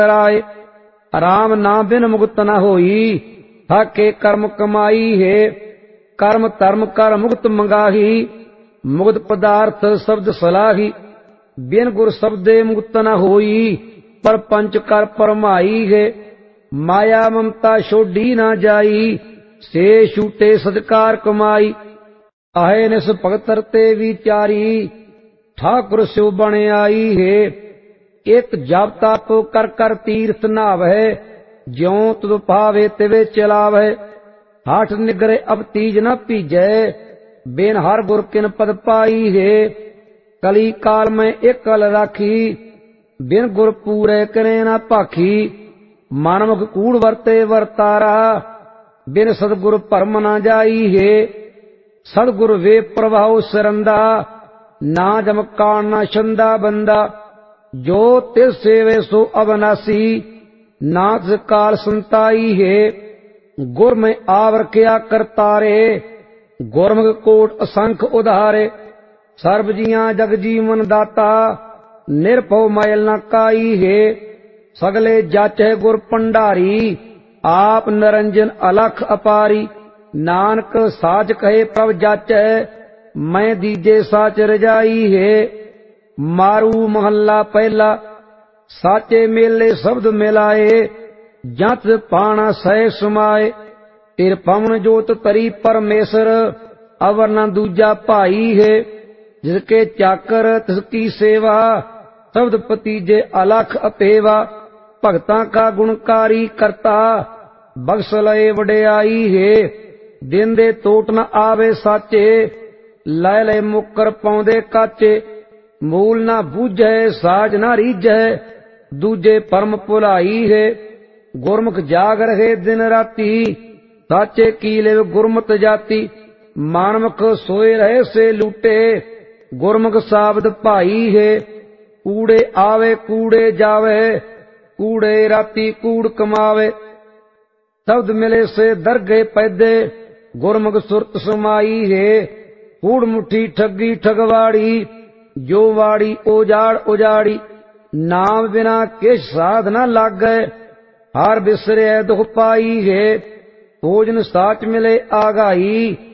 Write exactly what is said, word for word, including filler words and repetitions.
राय। राम नाम बिन मुक्त न होई, थाके कर्म कमाई है। कर्म धर्म कर मुक्त मंगाही, मुक्त पदार्थ शब्द सलाही। बिन गुर शब्दे मुक्त न होई, पर पंच कर परमाई है। माया ममता छोड़ी न जाई, से छूटे सदकार कमाई। आहे निस भगत ते विचारी, ठाकुर स्यो बन आई है। एक जप तप कर कर तीर्थ नावै, ज्यों तुद भावे तिवे चलावै। हाठ निगरे अब तीज न पीजै, बिन हर गुर किन पद पाई है। कली काल में एक कल राखी, बिन गुर पूरे करे न भाखी। मानवक कूड़ वरते वरतारा, बिन सदगुर भरम न जाई है। सदगुर वे प्रभाव सरंदा, ना जमकान न छंदा बंदा। जो तिस सेवे सो अविनाशी, नाथ काल संताई है। गुर में आवर किया करतारे, गुरमुख कोट असंख उधारे। सर्व जियां जग जीवन दाता, निरभव मैल न काई है। सगले जाचै गुर पंडारी, आप निरंजन अलख अपारी। नानक साच कहे प्रभ जाचै, मैं दीजे साच रजाई है। मारू महला पहला, साचे मेले शब्द मिलाए। जत पाना सह समाए, तिर पवन जोत तरी परमेसर। अवर न दूजा भाई है, जिसके चाकर तिसकी सेवा। शब्द पतीजे अलख अपेवा, भगतां का गुणकारी करता। बख्श लए वडियाई है, दिन दे टोट न आवे साचे। लै लै मुकर पाउंदे काचे, मूल न बूझै साज न रीझै। दूजे परम भुलाई है, गुरमुख जाग रहे दिन राती। साचे की लिव गुरमत जाति, मानमुख सोए रहे से लूटे। गुरमुख साबद भाई है, कूड़े आवे कूड़े जावे। कूड़े राती कूड़ कमावे, शब्द मिले से दरगे पैदे। गुरमुख सुरत समाई है, कूड़ मुठी ठगी ठगवाड़ी। जो वाड़ी उजाड़ उजाड़ी, नाम बिना किस साध न लागै। हर बिसरे दुख पाई है, भोजन साच मिले आगाई।